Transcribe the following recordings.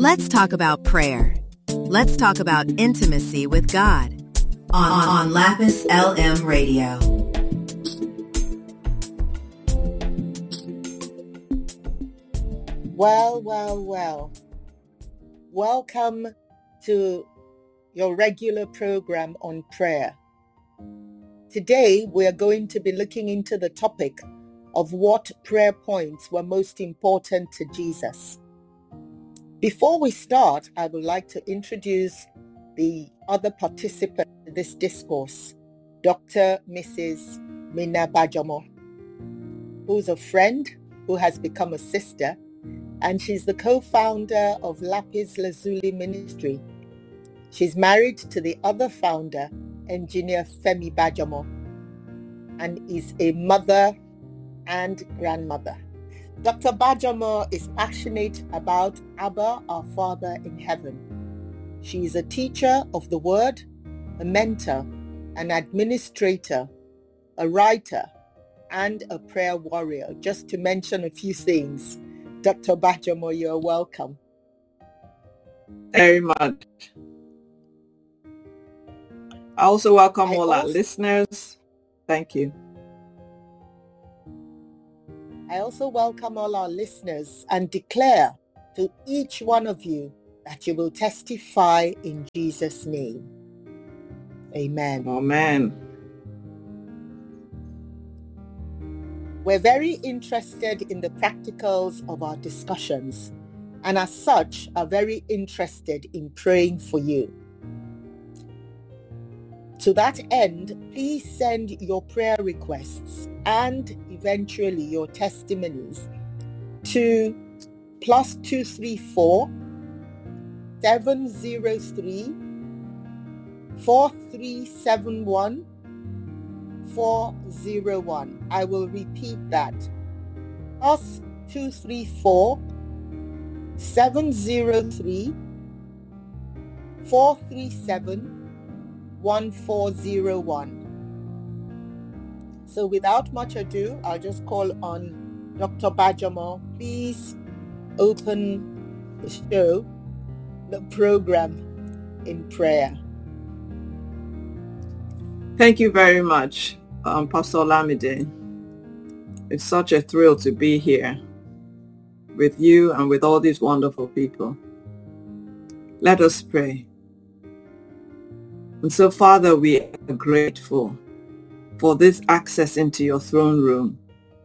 Let's talk about prayer. Let's talk about intimacy with God on Lapis LM Radio. Well. Welcome to your regular program on prayer. Today, we are going to be looking into the topic of what prayer points were most important to Jesus. Before we start, I would like to introduce the other participants in this discourse, Dr. Mrs. Mina Bajamo, who's a friend who has become a sister, and she's the co-founder of Lapis Lazuli Ministry. She's married to the other founder, Engineer Femi Bajamo, and is a mother and grandmother. Dr. Bajamo is passionate about Abba, our Father in heaven. She is a teacher of the word, a mentor, an administrator, a writer, and a prayer warrior, just to mention a few things. Dr. Bajamo, you're welcome. Very much. I also welcome all our listeners. Thank you. I also welcome all our listeners and declare to each one of you that you will testify in Jesus' name. Amen. Amen. We're very interested in the practicals of our discussions, and as such are very interested in praying for you. To that end, please send your prayer requests and eventually your testimonies to +234 703 4371 401. I will repeat that. +234 703 437 1401. So without much ado, I'll just call on Dr. Bajamo. Please open the show, the program, in prayer. Thank you very much, Pastor Olamide. It's such a thrill to be here with you and with all these wonderful people. Let us pray. And so, Father, we are grateful for this access into your throne room,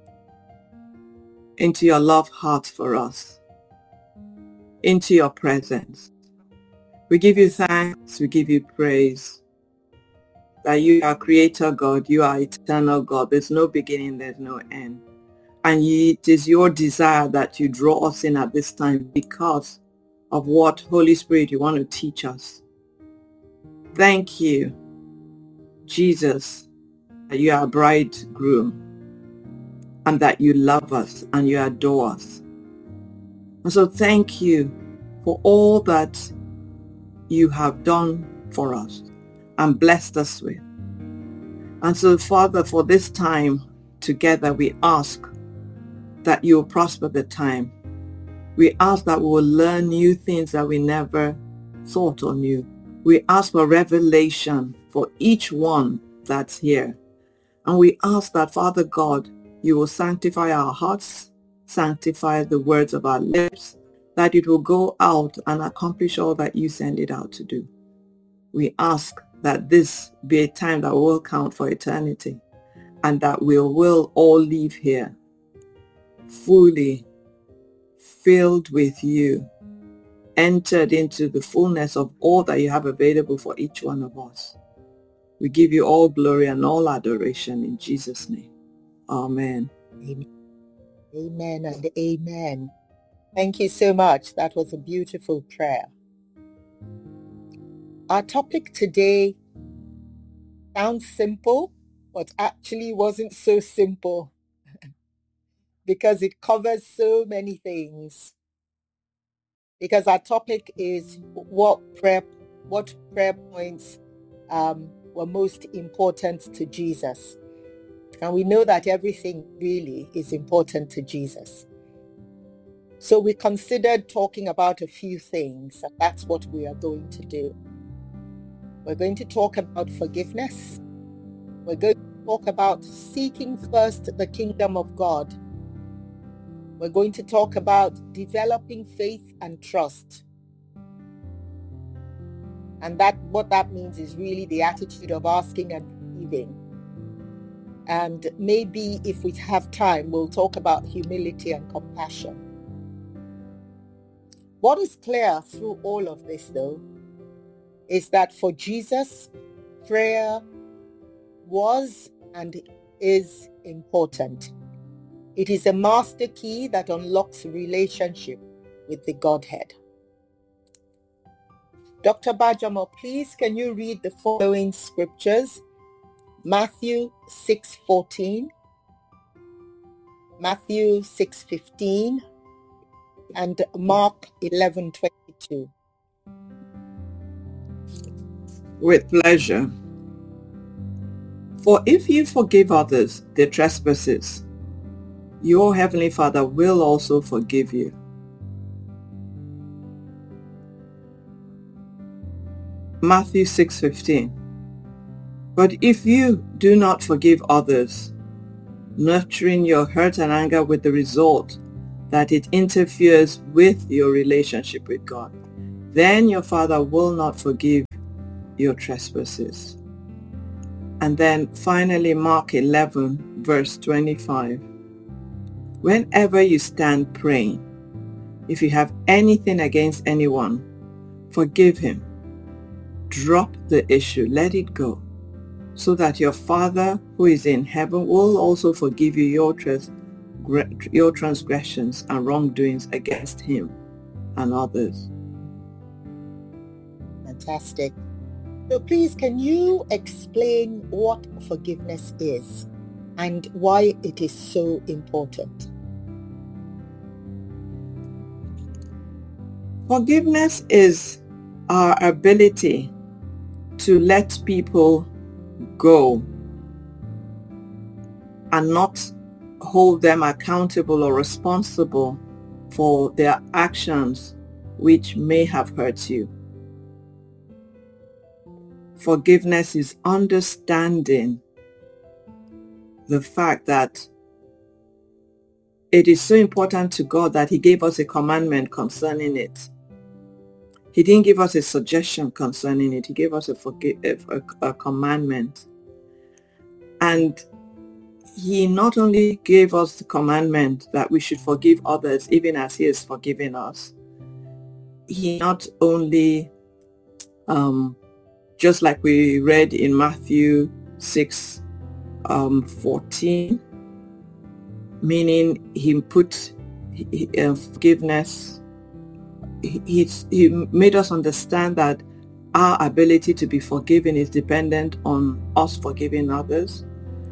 into your love heart for us, into your presence. We give you thanks, we give you praise, that you are creator God, you are eternal God. There's no beginning, there's no end. And it is your desire that you draw us in at this time because of what, Holy Spirit, you want to teach us. Thank you, Jesus, that you are a bridegroom and that you love us and you adore us. And so thank you for all that you have done for us and blessed us with. And so, Father, for this time together, we ask that you will prosper the time. We ask that we will learn new things that we never thought or knew. We ask for revelation for each one that's here. And we ask that, Father God, you will sanctify our hearts, sanctify the words of our lips, that it will go out and accomplish all that you send it out to do. We ask that this be a time that will count for eternity and that we will all leave here fully filled with you, entered into the fullness of all that you have available for each one of us. We give you all glory and all adoration in Jesus' name. Amen. Amen and amen. Thank you so much. That was a beautiful prayer. Our topic today sounds simple, but actually wasn't so simple because it covers so many things. Because our topic is what prayer points were most important to Jesus. And we know that everything really is important to Jesus. So we considered talking about a few things, and that's what we are going to do. We're going to talk about forgiveness. We're going to talk about seeking first the kingdom of God. We're going to talk about developing faith and trust. And what that means is really the attitude of asking and believing. And maybe if we have time, we'll talk about humility and compassion. What is clear through all of this, though, is that for Jesus, prayer was and is important. It is a master key that unlocks relationship with the Godhead. Dr. Bajamo, please can you read the following scriptures? Matthew 6:14, Matthew 6:15, and Mark 11:22. With pleasure. For if you forgive others their trespasses, your heavenly Father will also forgive you. Matthew 6:15. But if you do not forgive others, nurturing your hurt and anger with the result that it interferes with your relationship with God, then your Father will not forgive your trespasses. And then finally, Mark 11, verse 25. Whenever you stand praying, if you have anything against anyone, forgive him. Drop the issue, let it go, so that your Father who is in heaven will also forgive you your transgressions and wrongdoings against him and others. Fantastic. So please, can you explain what forgiveness is and why it is so important? Forgiveness is our ability to let people go and not hold them accountable or responsible for their actions which may have hurt you. Forgiveness is understanding the fact that it is so important to God that he gave us a commandment concerning it. He didn't give us a suggestion concerning it. He gave us a commandment. And he not only gave us the commandment that we should forgive others even as he is forgiving us. He not only, just like we read in Matthew 6:14, meaning he put forgiveness, he made us understand that our ability to be forgiven is dependent on us forgiving others.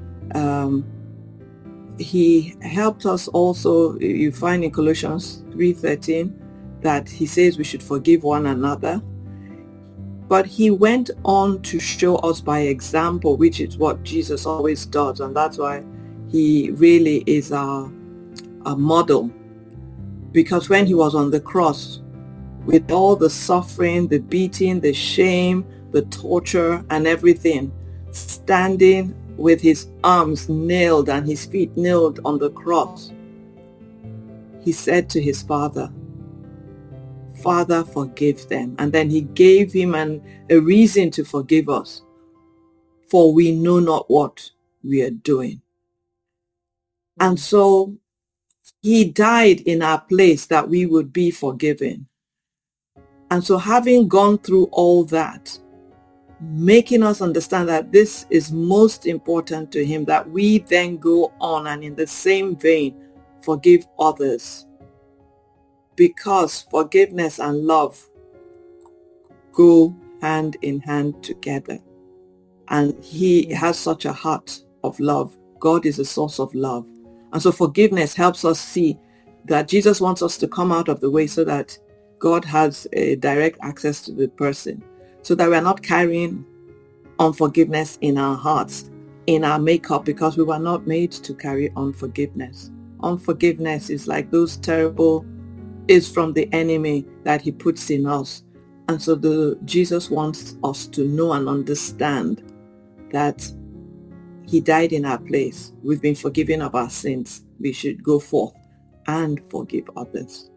He helped us also, you find in Colossians 3:13 that he says we should forgive one another. But he went on to show us by example, which is what Jesus always does, and that's why he really is our model. Because when he was on the cross, with all the suffering, the beating, the shame, the torture and everything, standing with his arms nailed and his feet nailed on the cross, he said to his Father, Father, forgive them. And then he gave him a reason to forgive us, for we know not what we are doing. And so he died in our place that we would be forgiven. And so having gone through all that, making us understand that this is most important to him, that we then go on and in the same vein forgive others. Because forgiveness and love go hand in hand together. And he has such a heart of love. God is a source of love. And so forgiveness helps us see that Jesus wants us to come out of the way so that God has a direct access to the person, so that we're not carrying unforgiveness in our hearts, in our makeup, because we were not made to carry unforgiveness. Unforgiveness is like those terrible is from the enemy that he puts in us. And so Jesus wants us to know and understand that he died in our place. We've been forgiven of our sins. We should go forth and forgive others.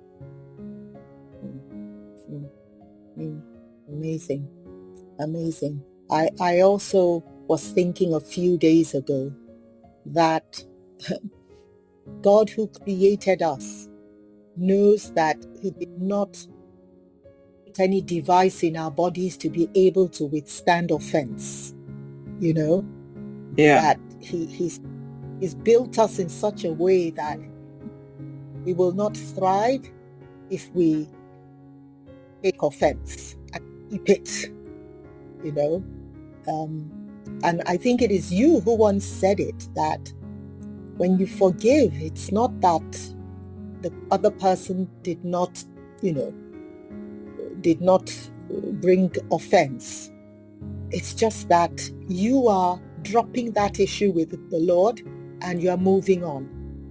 Amazing. Amazing. I also was thinking a few days ago that God who created us knows that he did not put any device in our bodies to be able to withstand offense. You know? Yeah. That he's built us in such a way that we will not thrive if we take offense and keep it, you know. And I think it is you who once said it, that when you forgive, it's not that the other person did not bring offense. It's just that you are dropping that issue with the Lord and you are moving on.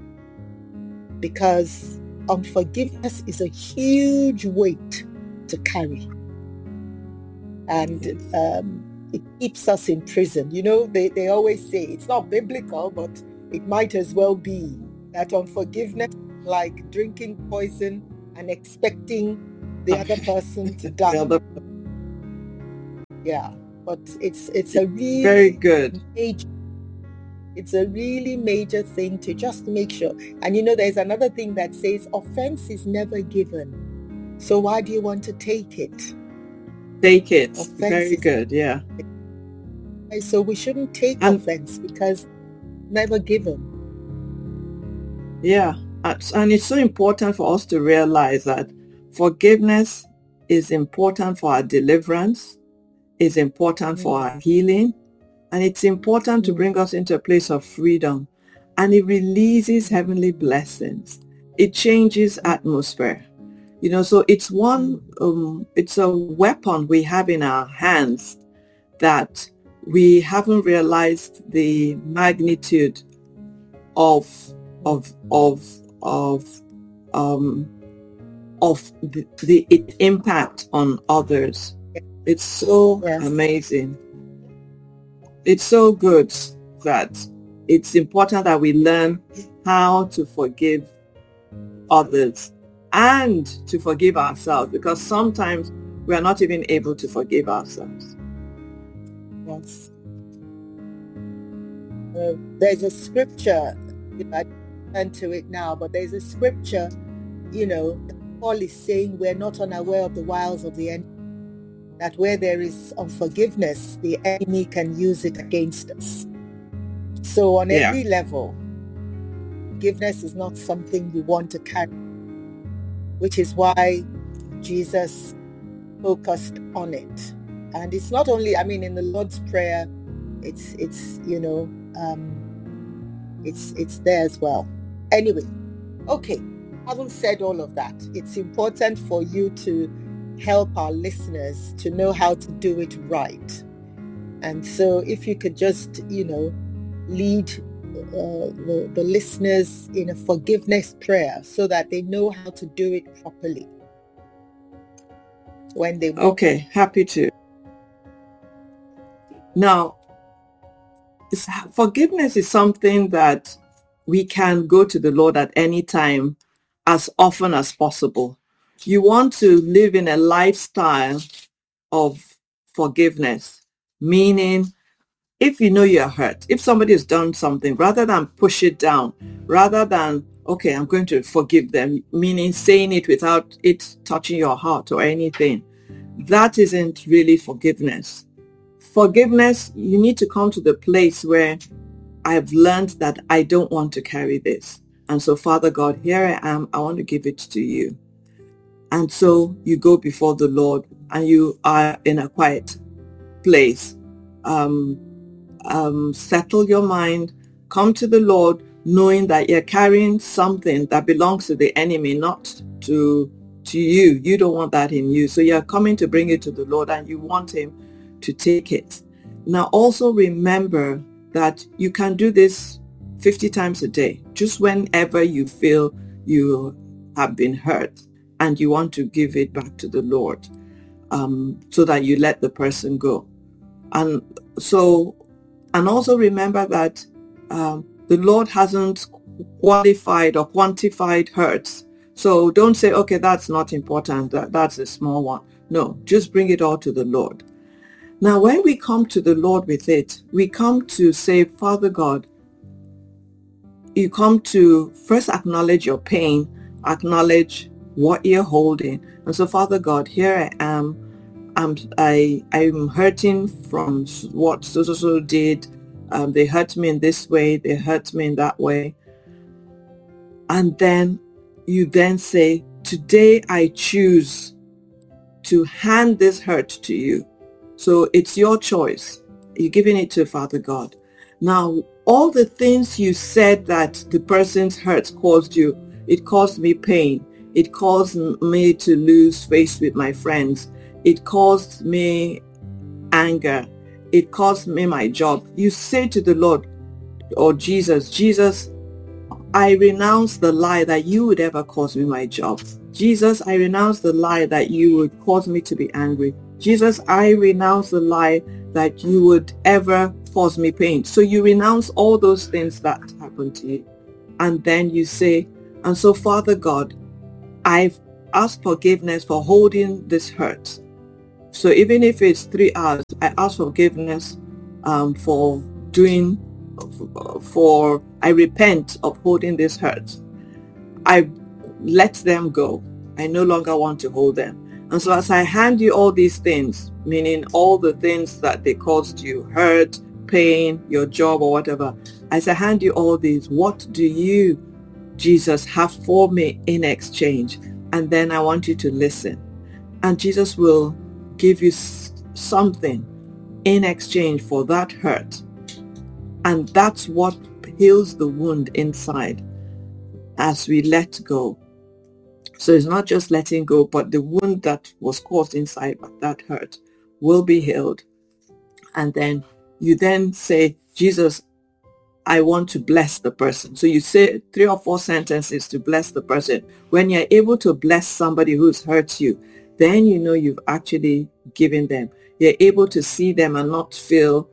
Because unforgiveness is a huge weight to carry. And it keeps us in prison. You know, they always say, it's not biblical, but it might as well be, that unforgiveness is like drinking poison and expecting the other person to die. Yeah, but it's a really very good. It's a really major thing to just make sure. And you know, there's another thing that says offense is never given. So why do you want to take it? Take it. Very good, yeah. So we shouldn't take offense because never given. Yeah, and it's so important for us to realize that forgiveness is important for our deliverance, is important for our healing, and it's important to bring us into a place of freedom. And it releases heavenly blessings. It changes atmosphere. You know, so it's it's a weapon we have in our hands that we haven't realized the magnitude of the impact on others. It's so amazing. It's so good that it's important that we learn how to forgive others and to forgive ourselves, because sometimes we are not even able to forgive ourselves. Yes. There's a scripture, I turn to it now, but there's a scripture, you know, Paul is saying we're not unaware of the wiles of the enemy, that where there is unforgiveness, the enemy can use it against us. So on every level, forgiveness is not something you want to carry, which is why Jesus focused on it. And it's not only, I mean, in the Lord's Prayer, it's you know, it's there as well. Anyway, okay, having said all of that, it's important for you to help our listeners to know how to do it right. And so if you could just, you know, lead the listeners in a forgiveness prayer so that they know how to do it properly when they want. Okay, happy to. Now, forgiveness is something that we can go to the Lord at any time, as often as possible. You want to live in a lifestyle of forgiveness, meaning if you know you're hurt, if somebody has done something, rather than push it down, rather than, okay, I'm going to forgive them, meaning saying it without it touching your heart or anything, that isn't really forgiveness. Forgiveness, you need to come to the place where I've learned that I don't want to carry this. And so, Father God, here I am. I want to give it to you. And so you go before the Lord and you are in a quiet place. Settle your mind, come to the Lord, knowing that you're carrying something that belongs to the enemy, not to you. You don't want that in you. So you're coming to bring it to the Lord and you want him to take it. Now also remember that you can do this 50 times a day, just whenever you feel you have been hurt. and you want to give it back to the Lord, so that you let the person go. And so, and also remember that the Lord hasn't qualified or quantified hurts. So don't say, okay, that's not important, that's a small one. No, just bring it all to the Lord. Now, when we come to the Lord with it, we come to say, Father God, you come to first acknowledge your pain, acknowledge what you're holding. And so, Father God, here I am. I'm hurting from what so did. They hurt me in this way. They hurt me in that way. And then you then say, today I choose to hand this hurt to you. So it's your choice. You're giving it to Father God. Now, all the things you said that the person's hurt caused you, it caused me pain. It caused me to lose face with my friends. It caused me anger. It cost me my job. You say to the Lord or Jesus, I renounce the lie that you would ever cause me my job. Jesus, I renounce the lie that you would cause me to be angry. Jesus, I renounce the lie that you would ever cause me pain. So you renounce all those things that happened to you. And then you say, and so Father God, I've asked forgiveness for holding this hurt. So even if it's 3 hours, I ask forgiveness for I repent of holding this hurt. I let them go. I no longer want to hold them. And so as I hand you all these things, meaning all the things that they caused you, hurt, pain, your job or whatever, as I hand you all these, what do you, Jesus, have for me in exchange? And then I want you to listen. And Jesus will give you something in exchange for that hurt. And that's what heals the wound inside as we let go. So it's not just letting go, but the wound that was caused inside by that hurt will be healed. And then you then say, Jesus, I want to bless the person. So you say 3 or 4 sentences to bless the person. When you're able to bless somebody who's hurt you, then you know you've actually given them. You're able to see them and not feel,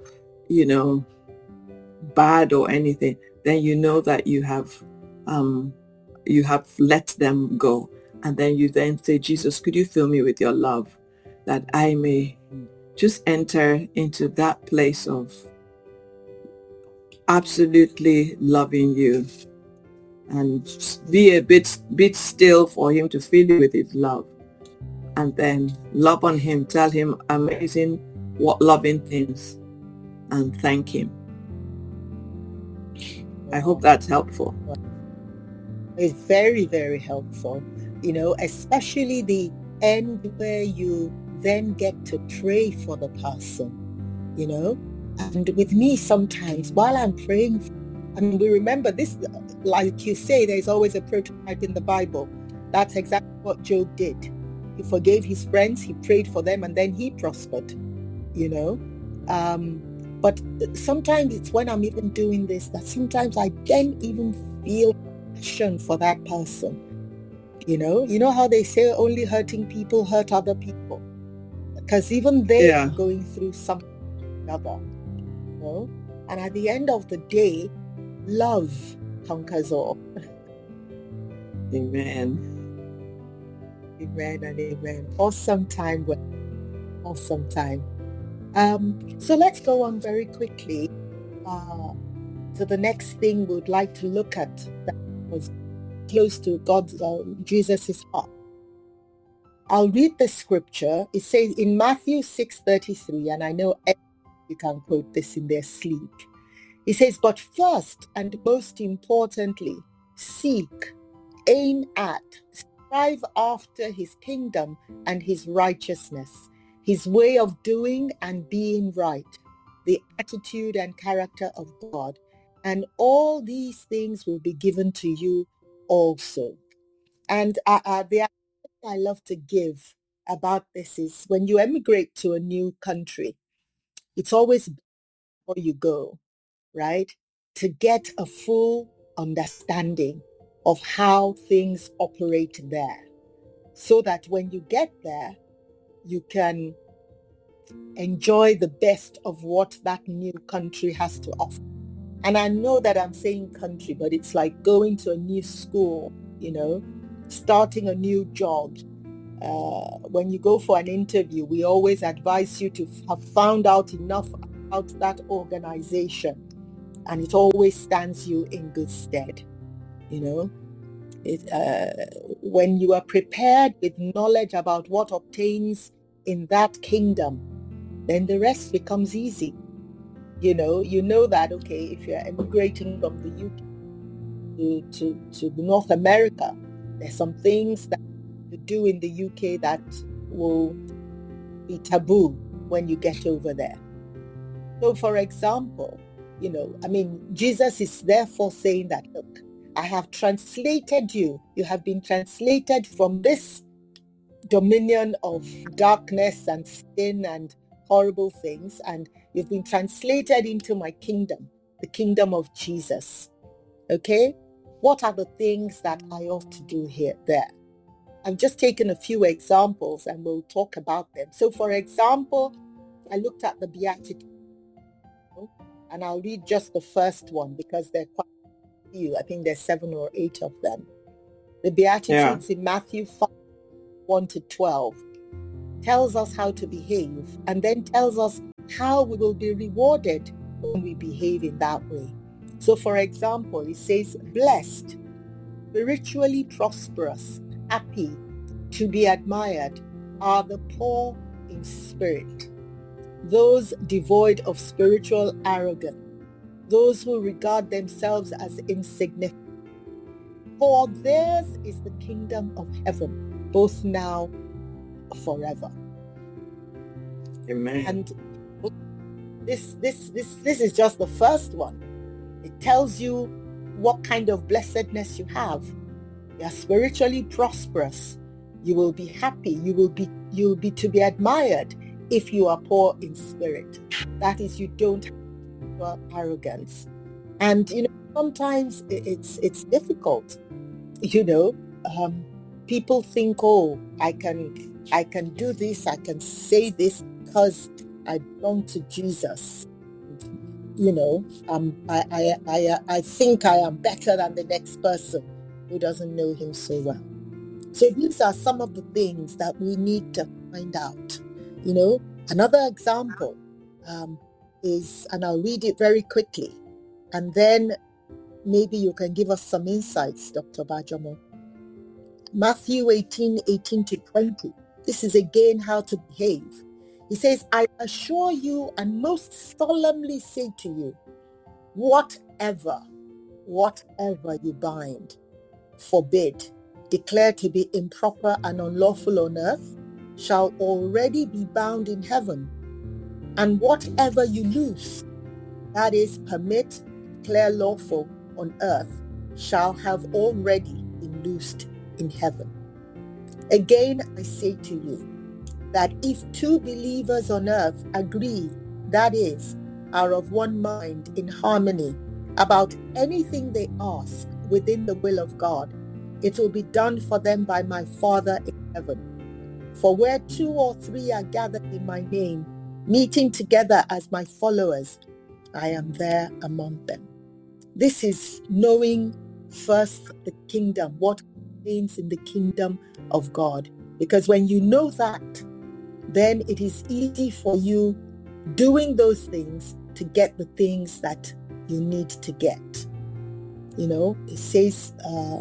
bad or anything. Then you know that you have let them go. And then you then say, Jesus, could you fill me with your love, that I may just enter into that place of absolutely loving you, and be a bit still for him to fill you with his love. And then love on him, tell him amazing, what loving things, and thank him. I hope that's helpful. It's very, very helpful, especially the end where you then get to pray for the person, And with me sometimes, while I'm praying, we remember this, like you say, there's always a prototype in the Bible. That's exactly what Job did. He forgave his friends, he prayed for them, and then he prospered, But sometimes it's when I'm even doing this that sometimes I then even feel passion for that person. You know how they say only hurting people hurt other people, because even they are going through something other. And at the end of the day, love conquers all. Amen. Amen and amen. Awesome time. So let's go on very quickly to the next thing we'd like to look at that was close to Jesus' heart. I'll read the scripture. It says in Matthew 6:33, and I know you can quote this in their sleep. It says, but first and most importantly, seek, aim at, strive after his kingdom and his righteousness, his way of doing and being right, the attitude and character of God, and all these things will be given to you also. And the idea I love to give about this is when you emigrate to a new country, it's always before you go, right, to get a full understanding of how things operate there. so that when you get there, you can enjoy the best of what that new country has to offer. And I know that I'm saying country, but it's like going to a new school, starting a new job. When you go for an interview, we always advise you to have found out enough about that organization, and it always stands you in good stead. When you are prepared with knowledge about what obtains in that kingdom, then the rest becomes easy. You know that, okay, if you're emigrating from the UK to North America, there's some things that you do in the UK that will be taboo when you get over there. So, for example, Jesus is therefore saying that, look, I have translated you. You have been translated from this dominion of darkness and sin and horrible things, and you've been translated into my kingdom, the kingdom of Jesus. Okay? What are the things that I ought to do there? I've just taken a few examples and we'll talk about them. So, for example, I looked at the Beatitudes, and I'll read just the first one because there are quite a few. I think there's 7 or 8 of them. The Beatitudes in Matthew 5, 1-12 tells us how to behave, and then tells us how we will be rewarded when we behave in that way. So, for example, it says, blessed, spiritually prosperous, happy, to be admired are the poor in spirit, those devoid of spiritual arrogance, those who regard themselves as insignificant. For theirs is the kingdom of heaven, both now and forever. Amen. And this is just the first one. It tells you what kind of blessedness you have. You are spiritually prosperous. You will be happy. You will be to be admired if you are poor in spirit. That is, you don't have arrogance. And sometimes it's difficult. People think, oh, I can do this, I can say this because I belong to Jesus. I think I am better than the next person who doesn't know him so well. So these are some of the things that we need to find out. Another example is, and I'll read it very quickly, and then maybe you can give us some insights, Dr. Bajamo. Matthew 18:18-20. This is again how to behave. He says, I assure you and most solemnly say to you, whatever you bind, forbid, declare to be improper and unlawful on earth, shall already be bound in heaven. And whatever you loose, that is, permit, declare lawful on earth, shall have already been loosed in heaven. Again, I say to you, that if 2 believers on earth agree, that is, are of one mind in harmony about anything they ask within the will of God, it will be done for them by my Father in heaven. For where 2 or 3 are gathered in my name, meeting together as my followers, I am there among them. This is knowing first the kingdom, what contains in the kingdom of God. Because when you know that, then it is easy for you doing those things to get the things that you need to get. It says,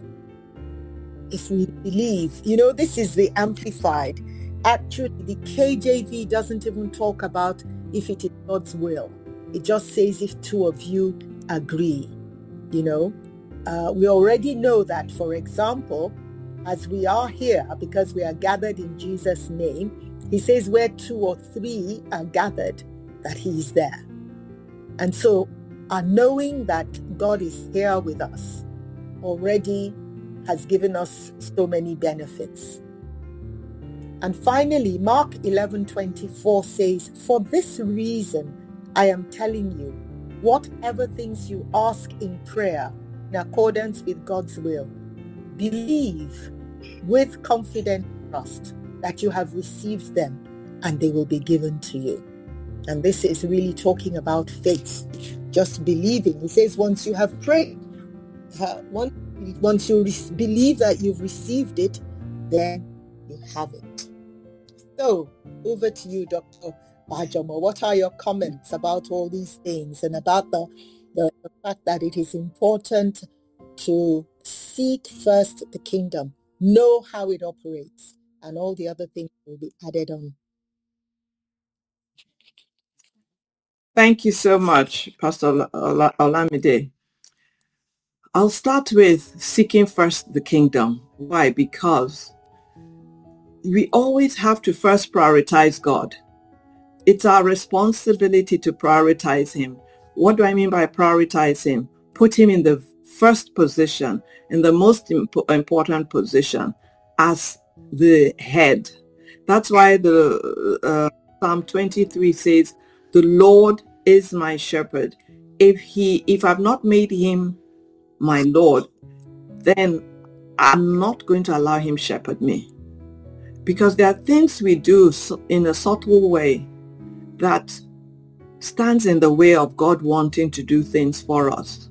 if we believe, this is the Amplified. Actually, the KJV doesn't even talk about if it is God's will. It just says if 2 of you agree. We already know that, for example, as we are here, because we are gathered in Jesus' name, he says where 2 or 3 are gathered, that he is there. And so our knowing that God is here with us already has given us so many benefits. And finally, Mark 11:24 says, for this reason I am telling you, whatever things you ask in prayer in accordance with God's will, believe with confidence trust that you have received them and they will be given to you. And this is really talking about faith, just believing. He says once you have prayed, once you believe that you've received it, then you have it. So over to you, Dr. Bajamo. What are your comments about all these things and about the fact that it is important to seek first the kingdom, know how it operates, and all the other things will be added on? Thank you so much, Pastor Olamide. I'll start with seeking first the kingdom. Why? Because we always have to first prioritize God. It's our responsibility to prioritize him. What do I mean by prioritize him? Put him in the first position, in the most important position, as the head. That's why the Psalm 23 says, the Lord is my shepherd. If I've not made him my Lord, then I'm not going to allow him shepherd me. Because there are things we do in a subtle way that stands in the way of God wanting to do things for us.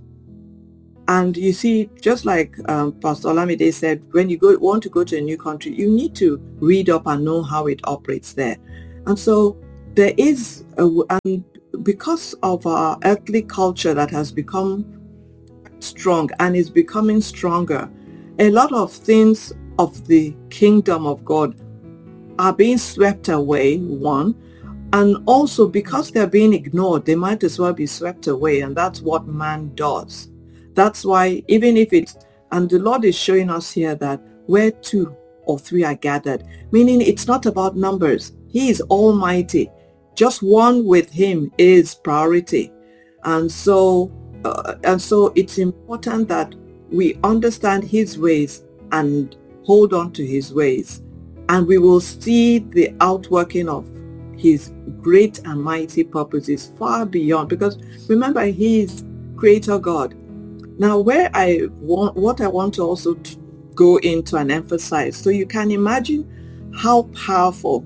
And you see, just like Pastor Olamide said, when you want to go to a new country, you need to read up and know how it operates there. And so there is, and because of our earthly culture that has become strong and is becoming stronger, a lot of things of the kingdom of God are being swept away, one, and also because they're being ignored, they might as well be swept away, and that's what man does. That's why even if it's, and the Lord is showing us here that where 2 or 3 are gathered, meaning it's not about numbers. He is almighty. Just one with him is priority. And so it's important that we understand his ways and hold on to his ways. And we will see the outworking of his great and mighty purposes far beyond. Because remember, he is creator God. Now, what I want to also go into and emphasize, so you can imagine how powerful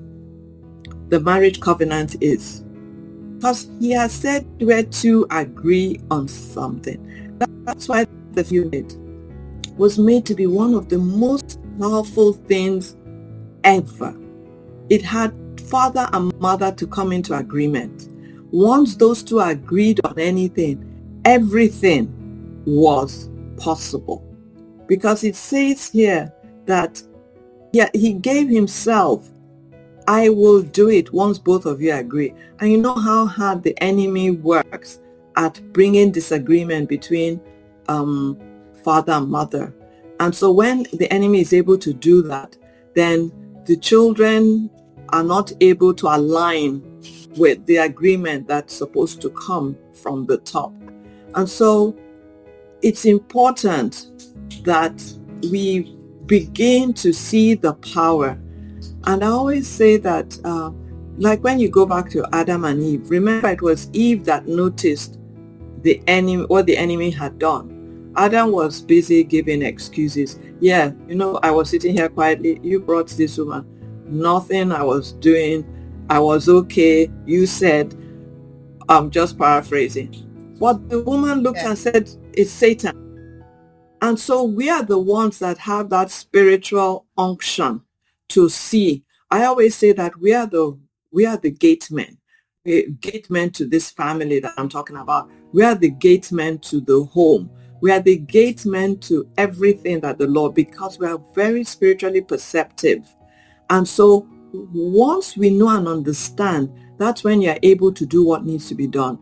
the marriage covenant is. Because he has said where 2 agree on something. That's why the unit was made to be one of the most powerful things ever. It had father and mother to come into agreement. Once those 2 agreed on anything, everything was possible. Because it says here that he gave himself. I will do it once both of you agree. And you know how hard the enemy works at bringing disagreement between father and mother. And so when the enemy is able to do that, then the children are not able to align with the agreement that's supposed to come from the top. And so it's important that we begin to see the power. And I always say that, like when you go back to Adam and Eve, remember it was Eve that noticed what the enemy had done. Adam was busy giving excuses. Yeah, I was sitting here quietly. You brought this woman. Nothing I was doing. I was okay. You said, I'm just paraphrasing. But the woman looked and said, it's Satan. And so we are the ones that have that spiritual unction to see. I always say that we are the gatemen. Gatemen to this family that I'm talking about. We are the gatemen to the home. We are the gatemen to everything that the Lord, because we are very spiritually perceptive. And so once we know and understand, that's when you're able to do what needs to be done.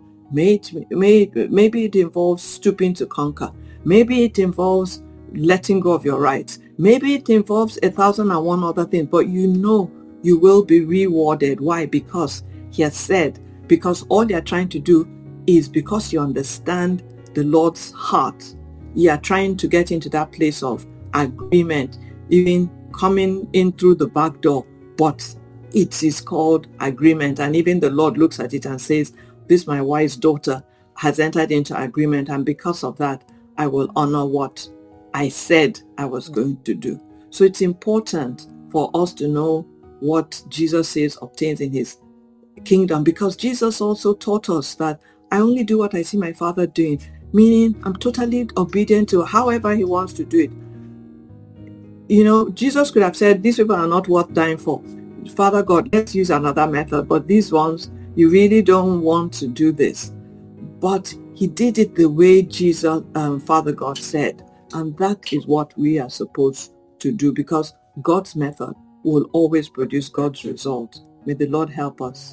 Maybe it involves stooping to conquer. Maybe it involves letting go of your rights. Maybe it involves 1,001 other things, but you will be rewarded. Why? Because he has said, because all you're trying to do is because you understand the Lord's heart. You are trying to get into that place of agreement, even coming in through the back door, but it is called agreement. And even the Lord looks at it and says, this my wife's daughter has entered into agreement, and because of that, I will honor what I said I was going to do. So it's important for us to know what Jesus says obtains in his kingdom, because Jesus also taught us that I only do what I see my Father doing, meaning I'm totally obedient to however he wants to do it. You know, Jesus could have said, these people are not worth dying for. Father God, let's use another method, but these ones, you really don't want to do this. But he did it the way Jesus, Father God said. And that is what we are supposed to do, because God's method will always produce God's result. May the Lord help us.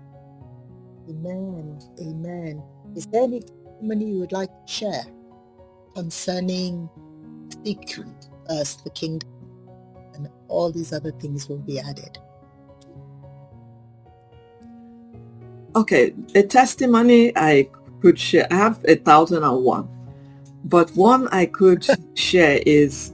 Amen. Amen. Is there any testimony you would like to share concerning seek first the kingdom, and all these other things will be added? Okay, a testimony I could share. I have 1,001, but one I could share is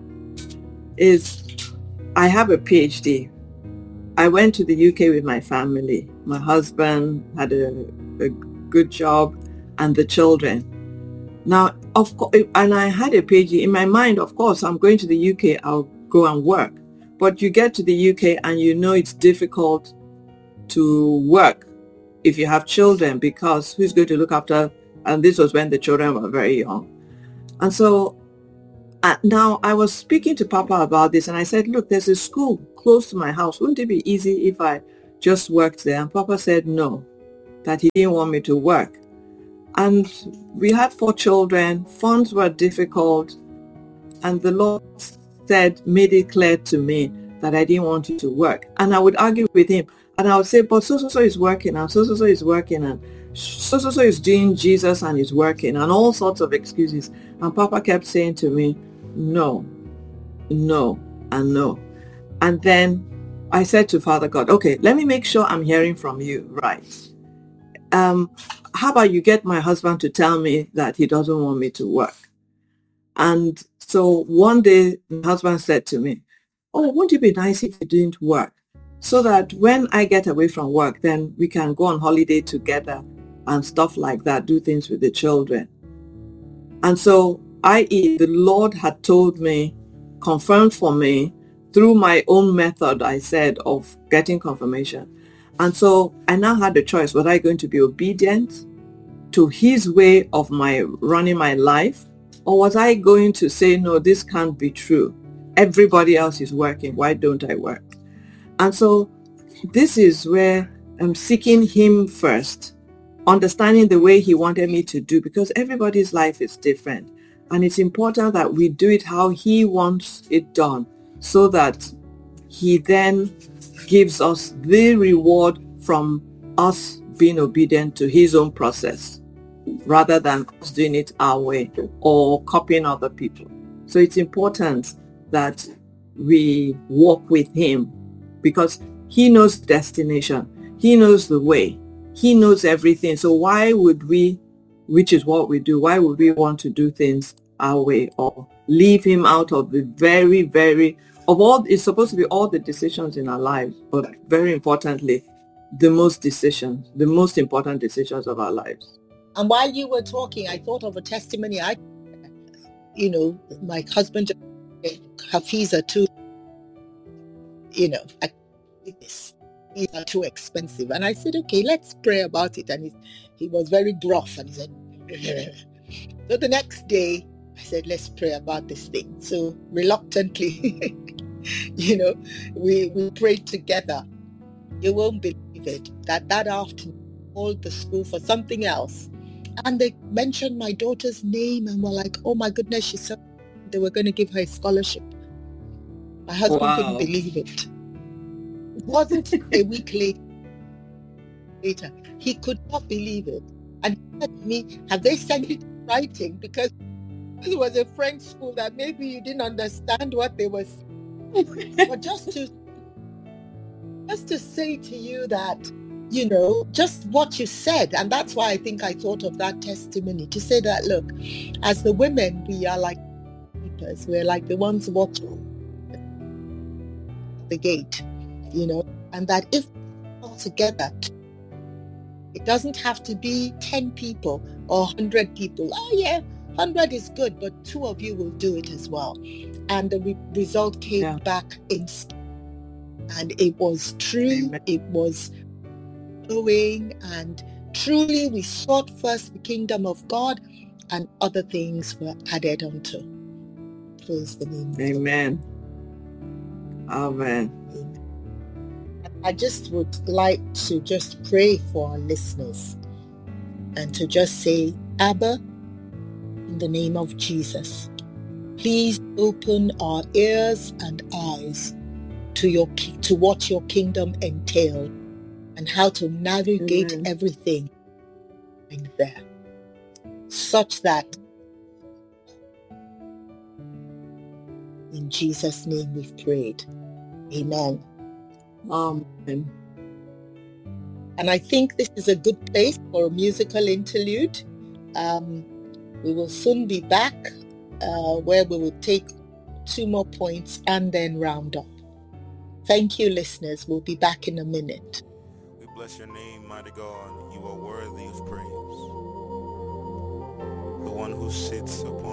I have a PhD. I went to the UK with my family. My husband had a good job and the children. Now, of course, and I had a PhD. In my mind, of course, I'm going to the UK, I'll go and work. But you get to the UK and you know it's difficult to work if you have children, because who's going to look after? And this was when the children were very young. And so now I was speaking to Papa about this, and I said, look, there's a school close to my house. Wouldn't it be easy if I just worked there? And Papa said no, that he didn't want me to work. And we had 4 children. Funds were difficult. And the Lord made it clear to me that I didn't want you to work. And I would argue with him. And I would say, but so-so-so is working, and so-so-so is working, and so-so-so is doing Jesus and is working, and all sorts of excuses. And Papa kept saying to me, no, no, and no. And then I said to Father God, okay, let me make sure I'm hearing from you right. How about you get my husband to tell me that he doesn't want me to work? And so one day, my husband said to me, oh, wouldn't it be nice if you didn't work? So that when I get away from work, then we can go on holiday together and stuff like that, do things with the children. And so, i.e., the Lord had told me, confirmed for me, through my own method, I said, of getting confirmation. And so I now had a choice. Was I going to be obedient to his way of my running my life? Or was I going to say, no, this can't be true. Everybody else is working. Why don't I work? And so this is where I'm seeking him first, understanding the way he wanted me to do, because everybody's life is different. And it's important that we do it how he wants it done, so that he then gives us the reward from us being obedient to his own process, rather than us doing it our way or copying other people. So it's important that we walk with him, because he knows the destination, he knows the way, he knows everything. So why would we, which is what we do, why would we want to do things our way or leave him out of the very, very, of all, it's supposed to be all the decisions in our lives, but very importantly, the most important decisions of our lives. And while you were talking, I thought of a testimony. My husband, Hafiza too, these are too expensive. And I said, okay, let's pray about it. And he was very gruff, and he said, so the next day I said, let's pray about this thing. So reluctantly, we prayed together. You won't believe it, that afternoon I called the school for something else. And they mentioned my daughter's name and were like, oh my goodness, they were going to give her a scholarship. My husband couldn't believe it. It wasn't a week later. He could not believe it. And he said to me, have they sent it in writing? Because it was a French school that maybe you didn't understand what they were saying. But just to say to you that, just what you said. And that's why I think I thought of that testimony, to say that, look, as the women, we are like keepers. We're like the ones walking the gate, and that if all together, it doesn't have to be 10 people or 100 people. Oh yeah, 100 is good, but 2 of you will do it as well. And the result came back instant. And it was true. Amen. It was growing, and truly we sought first the kingdom of God, and other things were added unto. Praise the name of God. Amen. Amen. I just would like to just pray for our listeners and to just say, Abba, in the name of Jesus, please open our ears and eyes to what your kingdom entails and how to navigate Amen. everything in there, such that in Jesus' name we've prayed. Amen. Amen. And I think this is a good place for a musical interlude. We will soon be back where we will take 2 more points and then round up. Thank you, listeners. We'll be back in a minute. We bless your name, mighty God. You are worthy of praise. The one who sits upon